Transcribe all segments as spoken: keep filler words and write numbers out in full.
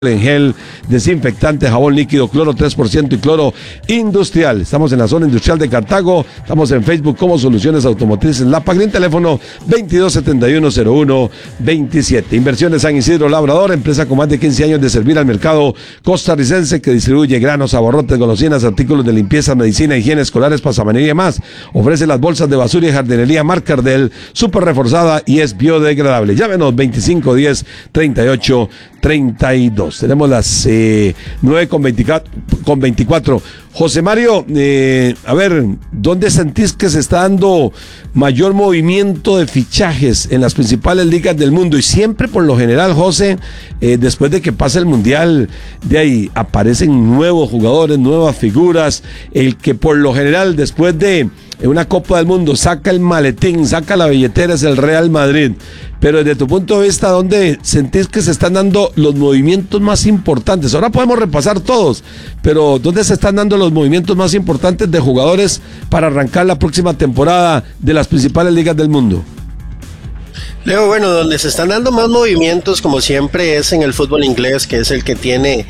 en gel, desinfectante, jabón líquido, cloro tres por ciento y cloro industrial. Estamos en la zona industrial de Cartago. Estamos en Facebook como Soluciones Automotrices La Pagrín, teléfono veintidós setenta y uno cero uno veintisiete. Inversiones San Isidro Labrador, empresa con más de quince años de servir al mercado costarricense, que distribuye granos, abarrotes, golosinas, artículos de limpieza, medicina, higiene, escolares, pasamanería y más. Ofrece las bolsas de basura y jardinería Marcardel, súper reforzada y es biodegradable. Llámenos veinticinco diez treinta y ocho treinta y dos. Tenemos las eh, nueve con veinticuatro. José Mario, eh, a ver, ¿dónde sentís que se está dando mayor movimiento de fichajes en las principales ligas del mundo? Y siempre, por lo general, José, eh, después de que pasa el Mundial, de ahí aparecen nuevos jugadores, nuevas figuras. El que por lo general, después de una Copa del Mundo, saca el maletín, saca la billetera, es el Real Madrid. Pero desde tu punto de vista, ¿dónde sentís que se están dando los movimientos más importantes? Ahora podemos repasar todos, pero ¿dónde se están dando los movimientos más importantes de jugadores para arrancar la próxima temporada de las principales ligas del mundo? Leo, bueno, donde se están dando más movimientos, como siempre, es en el fútbol inglés, que es el que tiene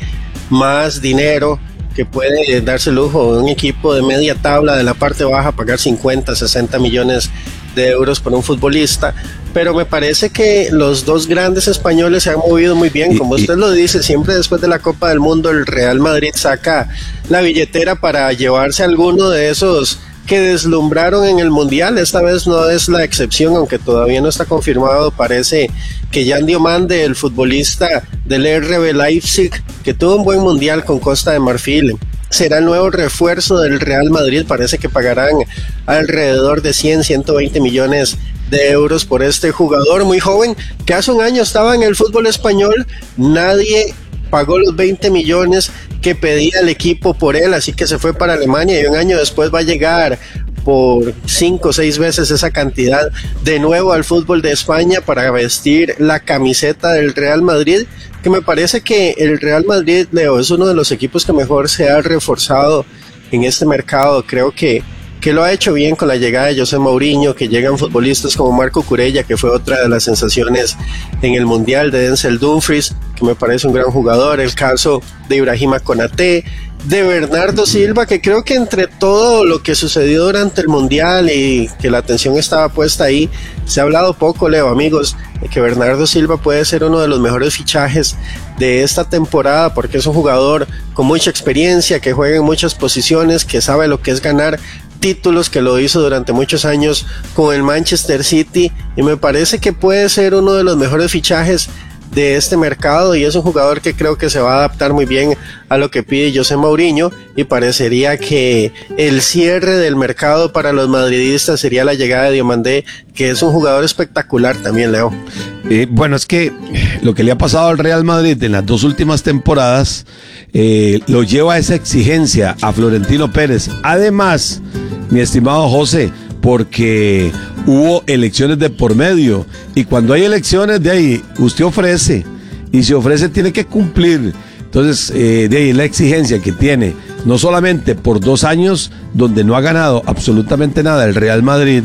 más dinero, que puede darse el lujo de un equipo de media tabla de la parte baja, pagar cincuenta, sesenta millones de euros por un futbolista. Pero me parece que los dos grandes españoles se han movido muy bien, como usted lo dice, siempre después de la Copa del Mundo el Real Madrid saca la billetera para llevarse a alguno de esos que deslumbraron en el Mundial. Esta vez no es la excepción, aunque todavía no está confirmado. Parece que Jan Diomande, el futbolista del R B Leipzig, que tuvo un buen Mundial con Costa de Marfil, será el nuevo refuerzo del Real Madrid. Parece que pagarán alrededor de cien, ciento veinte millones de euros por este jugador muy joven, que hace un año estaba en el fútbol español. Nadie pagó los veinte millones que pedía el equipo por él, así que se fue para Alemania y un año después va a llegar por cinco o seis veces esa cantidad de nuevo al fútbol de España para vestir la camiseta del Real Madrid, que me parece que el Real Madrid, Leo, es uno de los equipos que mejor se ha reforzado en este mercado. Creo que que lo ha hecho bien con la llegada de José Mourinho, que llegan futbolistas como Marco Curella, que fue otra de las sensaciones en el Mundial, de Denzel Dumfries, que me parece un gran jugador, el caso de Ibrahima Konaté, de Bernardo Silva, que creo que entre todo lo que sucedió durante el Mundial y que la atención estaba puesta ahí, se ha hablado poco, Leo, amigos, de que Bernardo Silva puede ser uno de los mejores fichajes de esta temporada, porque es un jugador con mucha experiencia, que juega en muchas posiciones, que sabe lo que es ganar títulos, que lo hizo durante muchos años con el Manchester City, y me parece que puede ser uno de los mejores fichajes de este mercado, y es un jugador que creo que se va a adaptar muy bien a lo que pide José Mourinho, y parecería que el cierre del mercado para los madridistas sería la llegada de Diomandé, que es un jugador espectacular también, Leo. Eh, bueno, es que lo que le ha pasado al Real Madrid en las dos últimas temporadas eh, lo lleva a esa exigencia a Florentino Pérez. Además, mi estimado José, porque hubo elecciones de por medio, y cuando hay elecciones, de ahí usted ofrece, y si ofrece tiene que cumplir. Entonces, eh, de ahí la exigencia que tiene, no solamente por dos años donde no ha ganado absolutamente nada el Real Madrid,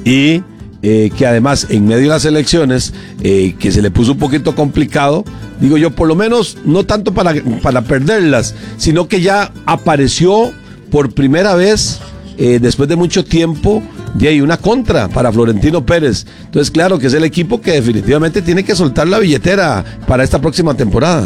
y eh, que además en medio de las elecciones, eh, que se le puso un poquito complicado, digo yo, por lo menos no tanto para, para perderlas, sino que ya apareció por primera vez, eh, después de mucho tiempo, de ahí una contra para Florentino Pérez. Entonces, claro que es el equipo que definitivamente tiene que soltar la billetera para esta próxima temporada.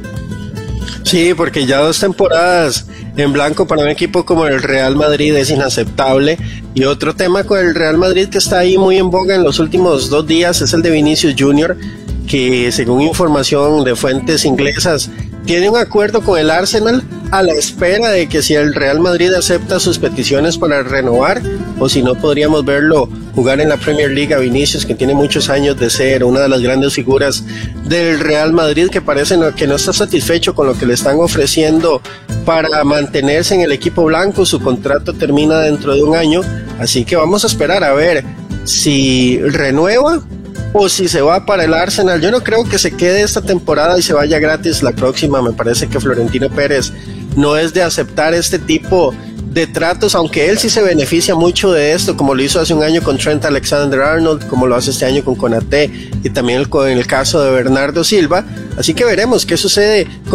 Sí, porque ya dos temporadas en blanco para un equipo como el Real Madrid es inaceptable. Y otro tema con el Real Madrid que está ahí muy en boga en los últimos dos días es el de Vinicius Junior, que según información de fuentes inglesas tiene un acuerdo con el Arsenal a la espera de que si el Real Madrid acepta sus peticiones para renovar, o si no, podríamos verlo jugar en la Premier League a Vinicius, que tiene muchos años de ser una de las grandes figuras del Real Madrid, que parece no, que no está satisfecho con lo que le están ofreciendo para mantenerse en el equipo blanco. Su contrato termina dentro de un año, así que vamos a esperar a ver si renueva o si se va para el Arsenal. Yo no creo que se quede esta temporada y se vaya gratis la próxima. Me parece que Florentino Pérez no es de aceptar este tipo de tratos, aunque él sí se beneficia mucho de esto, como lo hizo hace un año con Trent Alexander-Arnold, como lo hace este año con Konaté y también el, con el caso de Bernardo Silva. Así que veremos qué sucede con